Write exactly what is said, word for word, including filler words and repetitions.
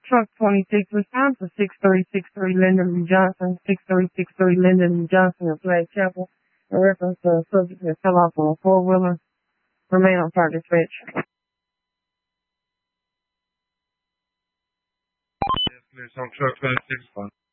Truck twenty-six, respond to six three six three Lyndon and Johnson, six three six three Lyndon and Johnson in Flag Chapel, in reference to a subject that fell off on a four-wheeler. Remain on target, dispatch. Yes, miss, on truck twenty-six.